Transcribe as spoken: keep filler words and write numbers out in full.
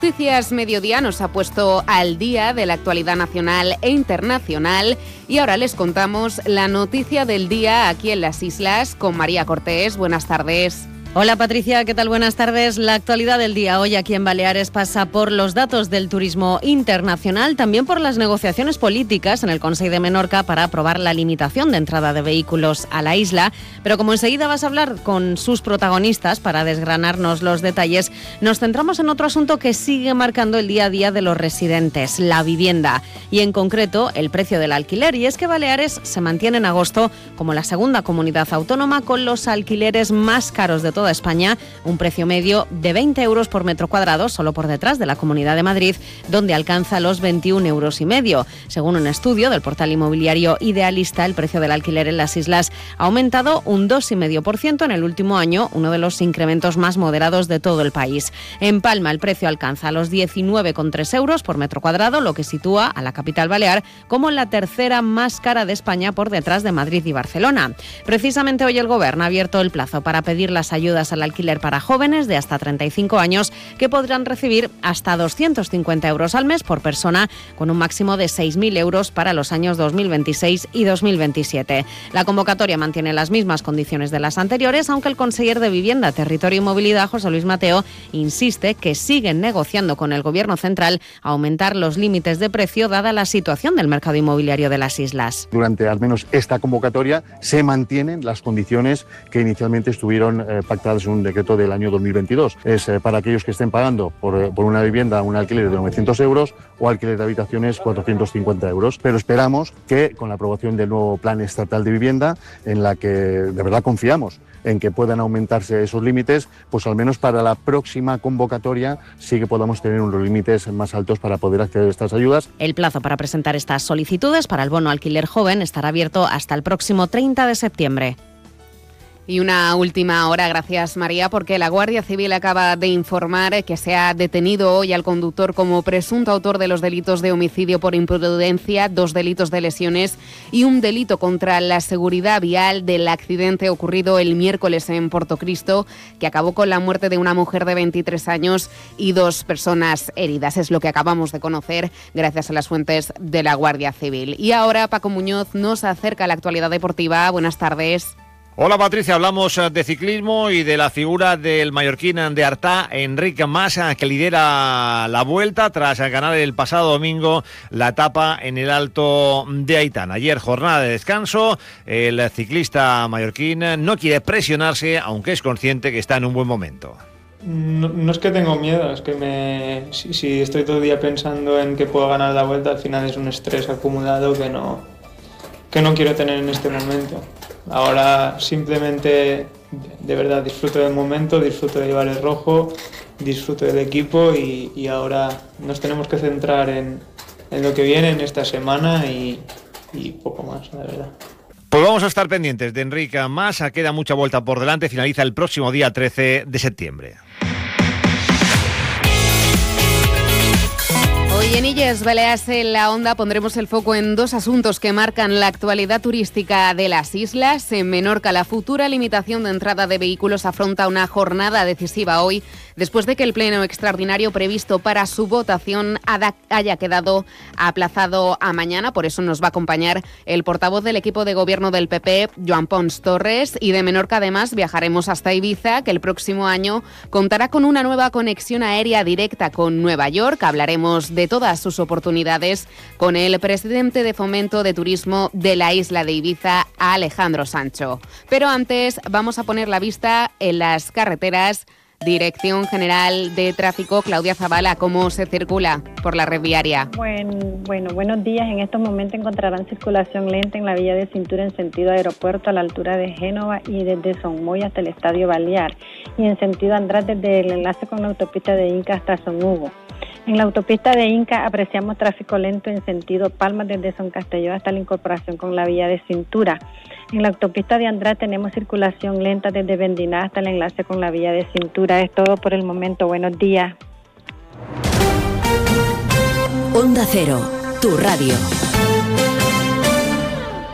Noticias Mediodía nos ha puesto al día de la actualidad nacional e internacional y ahora les contamos la noticia del día aquí en las Islas con María Cortés. Buenas tardes. Hola Patricia, ¿qué tal? Buenas tardes. La actualidad del día hoy aquí en Baleares pasa por los datos del turismo internacional, también por las negociaciones políticas en el Consell de Menorca para aprobar la limitación de entrada de vehículos a la isla. Pero como enseguida vas a hablar con sus protagonistas para desgranarnos los detalles, nos centramos en otro asunto que sigue marcando el día a día de los residentes, la vivienda, y en concreto el precio del alquiler. Y es que Baleares se mantiene en agosto como la segunda comunidad autónoma con los alquileres más caros de toda España, un precio medio de veinte euros por metro cuadrado, solo por detrás de la Comunidad de Madrid, donde alcanza los veintiún euros y medio. Según un estudio del portal inmobiliario Idealista, el precio del alquiler en las islas ha aumentado un dos coma cinco por ciento en el último año, uno de los incrementos más moderados de todo el país. En Palma el precio alcanza los diecinueve coma tres euros por metro cuadrado, lo que sitúa a la capital balear como la tercera más cara de España por detrás de Madrid y Barcelona. Precisamente hoy el Gobierno ha abierto el plazo para pedir las ayudas al alquiler para jóvenes de hasta treinta y cinco años que podrán recibir hasta doscientos cincuenta euros al mes por persona, con un máximo de seis mil euros para los años dos mil veintiséis y dos mil veintisiete. La convocatoria mantiene las mismas condiciones de las anteriores, aunque el conseller de Vivienda, Territorio y Movilidad, José Luis Mateo, insiste que siguen negociando con el Gobierno central aumentar los límites de precio dada la situación del mercado inmobiliario de las islas. Durante al menos esta convocatoria se mantienen las condiciones que inicialmente estuvieron eh, pactadas en un decreto del año dos mil veintidós. Es eh, para aquellos que estén pagando por, por una vivienda un alquiler de novecientos euros o alquiler de habitaciones cuatrocientos cincuenta euros. Pero esperamos que con la aprobación del nuevo Plan Estatal de Vivienda, en la que de verdad confiamos en que puedan aumentarse esos límites, pues al menos para la próxima convocatoria sí que podamos tener unos límites más altos para poder acceder a estas ayudas. El plazo para presentar estas solicitudes para el bono alquiler joven estará abierto hasta el próximo treinta de septiembre. Y una última hora, gracias María, porque la Guardia Civil acaba de informar que se ha detenido hoy al conductor como presunto autor de los delitos de homicidio por imprudencia, dos delitos de lesiones y un delito contra la seguridad vial del accidente ocurrido el miércoles en Portocristo, que acabó con la muerte de una mujer de veintitrés años y dos personas heridas. Es lo que acabamos de conocer gracias a las fuentes de la Guardia Civil. Y ahora Paco Muñoz nos acerca a la actualidad deportiva. Buenas tardes. Hola Patricia, hablamos de ciclismo y de la figura del mallorquín de Artà, Enric Mas, que lidera la Vuelta tras ganar el pasado domingo la etapa en el Alto de Aitán. Ayer jornada de descanso, el ciclista mallorquín no quiere presionarse, aunque es consciente que está en un buen momento. No, no es que tengo miedo, es que me, si, si estoy todo el día pensando en que puedo ganar la Vuelta, al final es un estrés acumulado que no, que no quiero tener en este momento. Ahora simplemente, de verdad, disfruto del momento, disfruto de llevar el rojo, disfruto del equipo y, y ahora nos tenemos que centrar en, en lo que viene en esta semana y, y poco más, la verdad. Pues vamos a estar pendientes de Enric Mas, queda mucha vuelta por delante, finaliza el próximo día trece de septiembre. Hoy en Illes Balears en la Onda pondremos el foco en dos asuntos que marcan la actualidad turística de las islas. En Menorca, la futura limitación de entrada de vehículos afronta una jornada decisiva hoy, después de que el pleno extraordinario previsto para su votación haya quedado aplazado a mañana. Por eso nos va a acompañar el portavoz del equipo de gobierno del P P, Joan Pons Torres, y de Menorca además viajaremos hasta Ibiza, que el próximo año contará con una nueva conexión aérea directa con Nueva York. Hablaremos de todas sus oportunidades con el presidente de Fomento de Turismo de la isla de Ibiza, Alejandro Sancho. Pero antes vamos a poner la vista en las carreteras. Dirección General de Tráfico, Claudia Zavala, ¿cómo se circula por la red viaria? Bueno, bueno, buenos días. En estos momentos encontrarán circulación lenta en la vía de cintura en sentido aeropuerto a la altura de Génova y desde Sonmoy hasta el Estadio Balear, y en sentido András desde el enlace con la autopista de Inca hasta Son Hugo. En la autopista de Inca apreciamos tráfico lento en sentido Palma desde Son Castelló hasta la incorporación con la vía de cintura. En la autopista de András tenemos circulación lenta desde Bendiná hasta el enlace con la vía de cintura. Es todo por el momento. Buenos días. Onda Cero, tu radio.